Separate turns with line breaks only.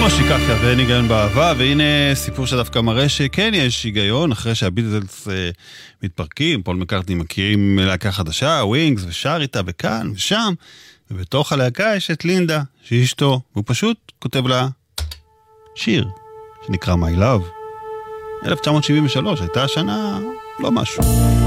מושיקציה ואין היגיון באהבה, והנה סיפור שדווקא מראה שכן יש היגיון, אחרי שהביטלס מתפרקים, פול מקרטני מכירים להקה חדשה, ווינגס, ושר איתה וכאן ושם, ובתוך הלהקה יש את לינדה, שהיא אשתו, והוא פשוט כותב לה שיר, שנקרא My Love. 1973, הייתה השנה לא משהו.